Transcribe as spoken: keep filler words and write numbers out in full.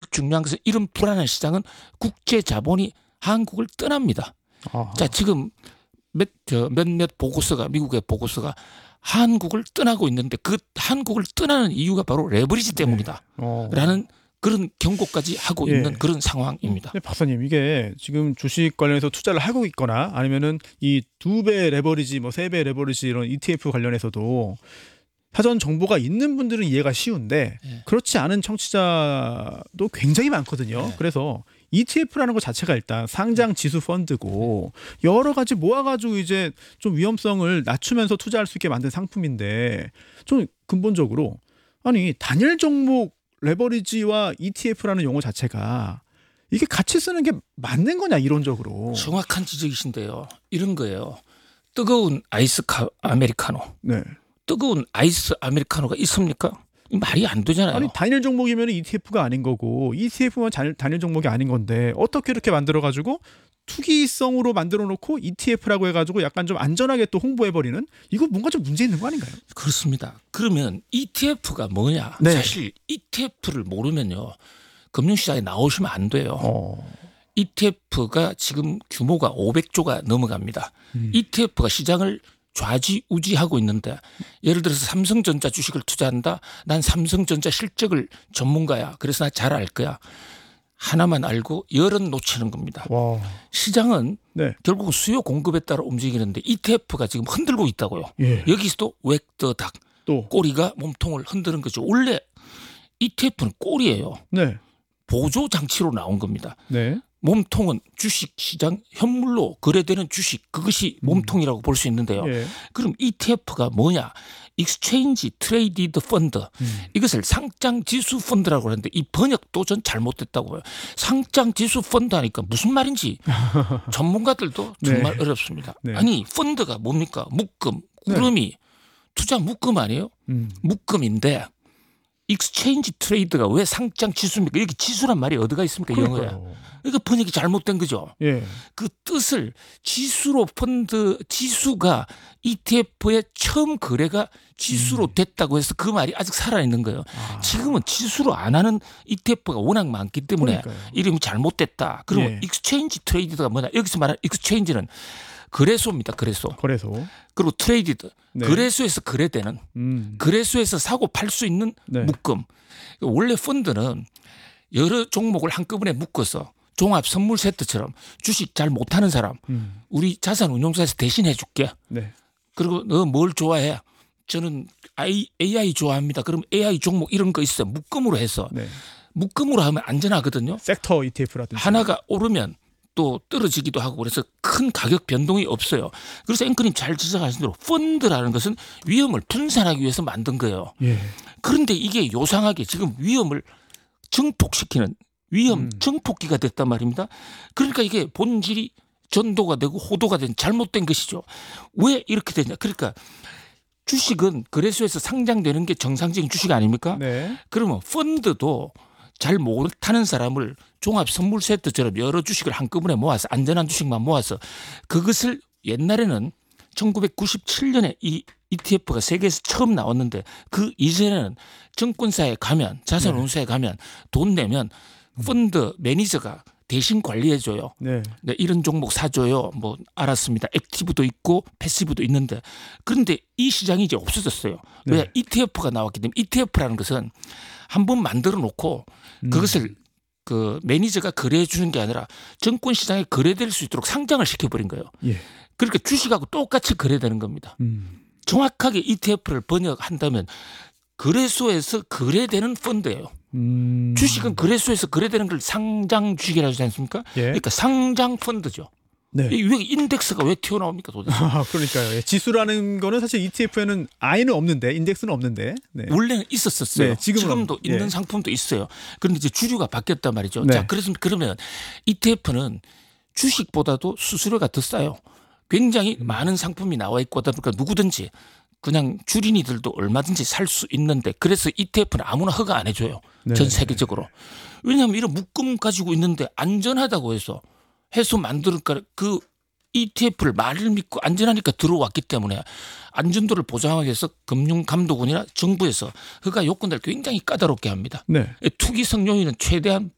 중요한 것은 이런 불안한 시장은 국제 자본이 한국을 떠납니다. 아하. 자, 지금 몇, 저, 몇몇 보고서가 미국의 보고서가 한국을 떠나고 있는데 그 한국을 떠나는 이유가 바로 레버리지 때문이다. 네. 어. 라는 그런 경고까지 하고 예. 있는 그런 상황입니다. 네, 박사님 이게 지금 주식 관련해서 투자를 하고 있거나 아니면은 이 두 배 레버리지 뭐 세 배 레버리지 이런 이티에프 관련해서도 사전 정보가 있는 분들은 이해가 쉬운데 예. 그렇지 않은 청취자도 굉장히 많거든요. 예. 그래서 이티에프라는 것 자체가 일단 상장 지수 펀드고 여러 가지 모아가지고 이제 좀 위험성을 낮추면서 투자할 수 있게 만든 상품인데 좀 근본적으로 아니 단일 종목 레버리지와 이티에프라는 용어 자체가 이게 같이 쓰는 게 맞는 거냐 이론적으로. 정확한 지적이신데요. 이런 거예요. 뜨거운 아이스 카, 아메리카노. 네. 뜨거운 아이스 아메리카노가 있습니까? 말이 안 되잖아요. 아니 단일 종목이면 이티에프가 아닌 거고 이티에프만 단일, 단일 종목이 아닌 건데 어떻게 이렇게 만들어 가지고 투기성으로 만들어 놓고 이티에프라고 해가지고 약간 좀 안전하게 또 홍보해버리는 이거 뭔가 좀 문제 있는 거 아닌가요? 그렇습니다. 그러면 이티에프가 뭐냐? 네. 사실 이티에프를 모르면요. 금융시장에 나오시면 안 돼요. 어. 이티에프가 지금 규모가 오백조가 넘어갑니다. 음. 이티에프가 시장을 좌지우지하고 있는데 예를 들어서 삼성전자 주식을 투자한다. 난 삼성전자 실적을 전문가야. 그래서 나 잘 알 거야. 하나만 알고 열은 놓치는 겁니다. 와. 시장은 네. 결국 수요 공급에 따라 움직이는데 이티에프가 지금 흔들고 있다고요. 예. 여기서도 웩더닥 또. 꼬리가 몸통을 흔드는 거죠. 원래 이티에프는 꼬리예요. 네. 보조 장치로 나온 겁니다. 네. 몸통은 주식 시장 현물로 거래되는 주식 그것이 몸통이라고 볼 수 있는데요. 예. 그럼 이티에프가 뭐냐? 익스체인지 트레이디드 펀드. 음. 이것을 상장 지수 펀드라고 하는데 이 번역도 전 잘못됐다고 봐요. 상장 지수 펀드 하니까 무슨 말인지 전문가들도 정말 네. 어렵습니다. 네. 아니 펀드가 뭡니까? 묶음, 구름이 투자 묶음 아니에요? 음. 묶음인데 익스체인지 트레이드가 왜 상장 지수입니까? 여기 지수란 말이 어디가 있습니까? 영어에. 그러니까요. 그러니까 번역이 잘못된 거죠. 예. 그 뜻을 지수로 펀드 지수가 이티에프의 처음 거래가 지수로 음. 됐다고 해서 그 말이 아직 살아있는 거예요. 아. 지금은 지수로 안 하는 이티에프가 워낙 많기 때문에 그러니까요. 이름이 잘못됐다. 그러면 예. 익스체인지 트레이드가 뭐냐? 여기서 말하는 익스체인지는 거래소입니다. 거래소. 거래소. 그리고 트레이디드. 네. 거래소에서 거래되는 음. 거래소에서 사고 팔 수 있는 네. 묶음. 원래 펀드는 여러 종목을 한꺼번에 묶어서 종합 선물 세트처럼 주식 잘 못하는 사람 음. 우리 자산운용사에서 대신해 줄게. 네. 그리고 너 뭘 좋아해? 저는 에이아이 좋아합니다. 그럼 에이아이 종목 이런 거 있어요. 묶음으로 해서. 네. 묶음으로 하면 안전하거든요. 섹터 이티에프라든지. 하나가 오르면 또 떨어지기도 하고 그래서 큰 가격 변동이 없어요. 그래서 앵커님 잘 지적하신 대로 펀드라는 것은 위험을 분산하기 위해서 만든 거예요. 예. 그런데 이게 요상하게 지금 위험을 증폭시키는 위험 음. 증폭기가 됐단 말입니다. 그러니까 이게 본질이 전도가 되고 호도가 된 잘못된 것이죠. 왜 이렇게 되냐. 그러니까 주식은 거래소에서 상장되는 게 정상적인 주식 아닙니까? 네. 그러면 펀드도 잘 못하는 사람을 종합 선물 세트처럼 여러 주식을 한꺼번에 모아서 안전한 주식만 모아서 그것을 옛날에는 천구백구십칠 년에 이 이티에프가 세계에서 처음 나왔는데 그 이전에는 증권사에 가면 자산운용사에 가면 돈 내면 펀드 매니저가 대신 관리해줘요. 네. 네, 이런 종목 사줘요. 뭐 알았습니다. 액티브도 있고 패시브도 있는데 그런데 이 시장이 이제 없어졌어요. 왜? 네. 이티에프가 나왔기 때문에 이티에프라는 것은 한번 만들어 놓고 음. 그것을 그 매니저가 거래해 주는 게 아니라 증권 시장에 거래될 수 있도록 상장을 시켜버린 거예요. 예. 그러니까 주식하고 똑같이 거래되는 겁니다. 음. 정확하게 이티에프를 번역한다면 거래소에서 거래되는 펀드예요. 음. 주식은 거래소에서 거래되는 걸 상장 주식이라고 하지 않습니까? 예. 그러니까 상장 펀드죠. 네. 이 왜 인덱스가 왜 튀어나옵니까 도대체? 아, 그러니까요. 예. 지수라는 거는 사실 이티에프에는 I는 없는데 인덱스는 없는데. 네. 원래는 있었었어요. 네, 지금은 지금도 없- 있는 예. 상품도 있어요. 그런데 이제 주류가 바뀌었단 말이죠. 네. 자, 그래서 그러면 이티에프는 주식보다도 수수료가 더 싸요. 굉장히 음. 많은 상품이 나와 있고 하다 보니까 누구든지 그냥 주린이들도 얼마든지 살 수 있는데 그래서 이티에프는 아무나 허가 안 해줘요. 네. 전 세계적으로. 왜냐하면 이런 묶음 가지고 있는데 안전하다고 해서 해서 만들까 그 이티에프를 말을 믿고 안전하니까 들어왔기 때문에 안전도를 보장하기 위해서 금융감독원이나 정부에서 허가 요건을 굉장히 까다롭게 합니다. 네. 투기 성용인은 최대한